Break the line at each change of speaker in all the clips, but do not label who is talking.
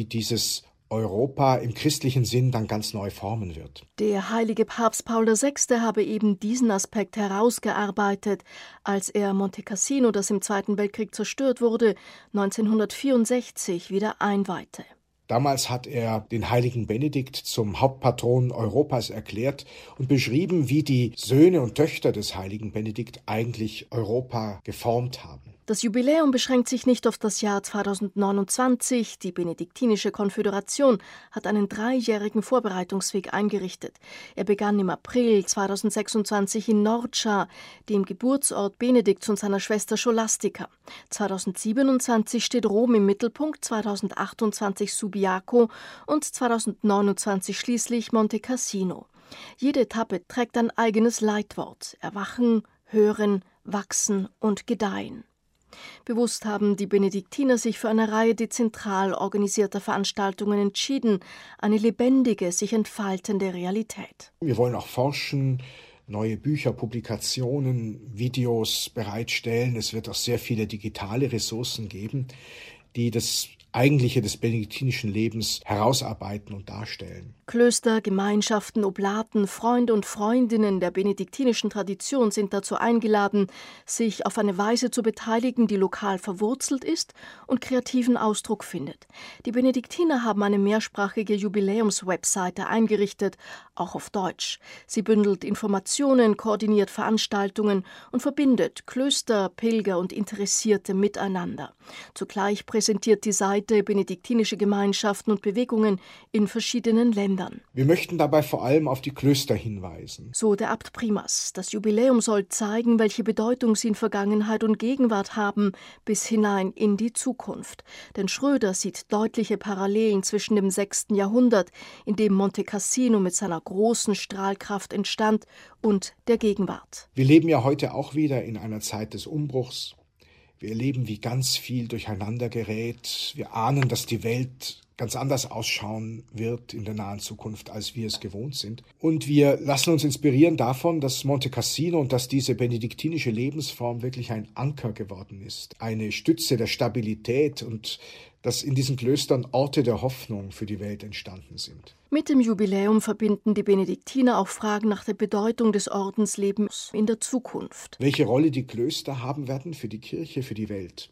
die dieses Europa im christlichen Sinn dann ganz neu formen wird.
Der heilige Papst Paul VI. Habe eben diesen Aspekt herausgearbeitet, als er Monte Cassino, das im Zweiten Weltkrieg zerstört wurde, 1964 wieder einweihte.
Damals hat er den heiligen Benedikt zum Hauptpatron Europas erklärt und beschrieben, wie die Söhne und Töchter des heiligen Benedikt eigentlich Europa geformt haben.
Das Jubiläum beschränkt sich nicht auf das Jahr 2029. Die Benediktinische Konföderation hat einen 3-jährigen Vorbereitungsweg eingerichtet. Er begann im April 2026 in Norcia, dem Geburtsort Benedikts und seiner Schwester Scholastica. 2027 steht Rom im Mittelpunkt, 2028 Subiaco und 2029 schließlich Monte Cassino. Jede Etappe trägt ein eigenes Leitwort: Erwachen, Hören, Wachsen und Gedeihen. Bewusst haben die Benediktiner sich für eine Reihe dezentral organisierter Veranstaltungen entschieden, eine lebendige, sich entfaltende Realität.
Wir wollen auch forschen, neue Bücher, Publikationen, Videos bereitstellen. Es wird auch sehr viele digitale Ressourcen geben, die das Eigentliche des benediktinischen Lebens herausarbeiten und darstellen.
Klöster, Gemeinschaften, Oblaten, Freunde und Freundinnen der benediktinischen Tradition sind dazu eingeladen, sich auf eine Weise zu beteiligen, die lokal verwurzelt ist und kreativen Ausdruck findet. Die Benediktiner haben eine mehrsprachige Jubiläumswebseite eingerichtet, auch auf Deutsch. Sie bündelt Informationen, koordiniert Veranstaltungen und verbindet Klöster, Pilger und Interessierte miteinander. Zugleich präsentiert die Seite benediktinische Gemeinschaften und Bewegungen in verschiedenen Ländern.
Wir möchten dabei vor allem auf die Klöster hinweisen.
So der Abt Primas. Das Jubiläum soll zeigen, welche Bedeutung sie in Vergangenheit und Gegenwart haben, bis hinein in die Zukunft. Denn Schröder sieht deutliche Parallelen zwischen dem 6. Jahrhundert, in dem Monte Cassino mit seiner großen Strahlkraft entstand, und der Gegenwart.
Wir leben ja heute auch wieder in einer Zeit des Umbruchs. Wir erleben, wie ganz viel durcheinander gerät. Wir ahnen, dass die Welt ganz anders ausschauen wird in der nahen Zukunft, als wir es gewohnt sind. Und wir lassen uns inspirieren davon, dass Monte Cassino und dass diese benediktinische Lebensform wirklich ein Anker geworden ist, eine Stütze der Stabilität, und dass in diesen Klöstern Orte der Hoffnung für die Welt entstanden sind.
Mit dem Jubiläum verbinden die Benediktiner auch Fragen nach der Bedeutung des Ordenslebens in der Zukunft.
Welche Rolle die Klöster haben werden für die Kirche, für die Welt.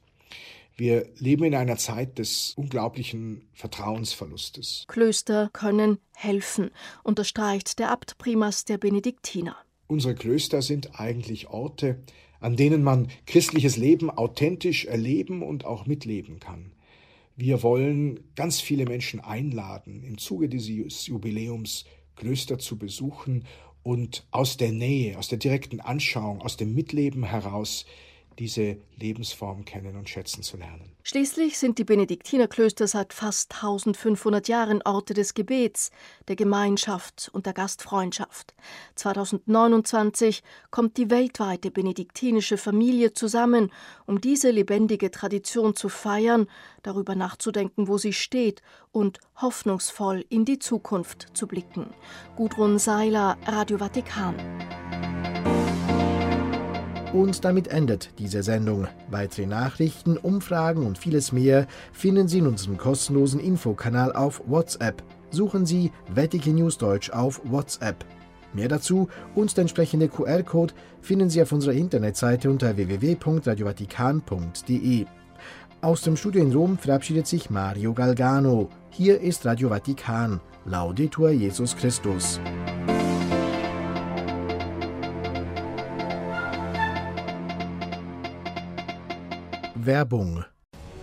Wir leben in einer Zeit des unglaublichen Vertrauensverlustes.
Klöster können helfen, unterstreicht der Abt Primas der Benediktiner.
Unsere Klöster sind eigentlich Orte, an denen man christliches Leben authentisch erleben und auch mitleben kann. Wir wollen ganz viele Menschen einladen, im Zuge dieses Jubiläums Klöster zu besuchen und aus der Nähe, aus der direkten Anschauung, aus dem Mitleben heraus diese Lebensform kennen und schätzen zu lernen.
Schließlich sind die Benediktinerklöster seit fast 1500 Jahren Orte des Gebets, der Gemeinschaft und der Gastfreundschaft. 2029 kommt die weltweite benediktinische Familie zusammen, um diese lebendige Tradition zu feiern, darüber nachzudenken, wo sie steht, und hoffnungsvoll in die Zukunft zu blicken. Gudrun Seiler, Radio Vatikan.
Und damit endet diese Sendung. Weitere Nachrichten, Umfragen und vieles mehr finden Sie in unserem kostenlosen Infokanal auf WhatsApp. Suchen Sie Vatikan News Deutsch auf WhatsApp. Mehr dazu und der entsprechende QR-Code finden Sie auf unserer Internetseite unter www.radiovatikan.de. Aus dem Studio in Rom verabschiedet sich Mario Galgano. Hier ist Radio Vatikan. Laudetur Jesus Christus. Werbung.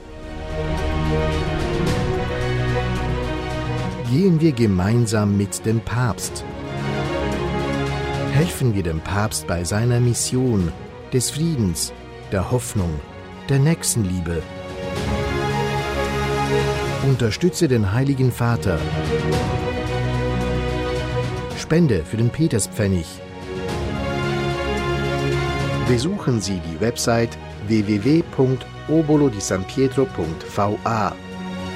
Gehen wir gemeinsam mit dem Papst. Helfen wir dem Papst bei seiner Mission des Friedens, der Hoffnung, der Nächstenliebe. Unterstütze den Heiligen Vater. Spende für den Peterspfennig. Besuchen Sie die Website www.obolodisanpietro.va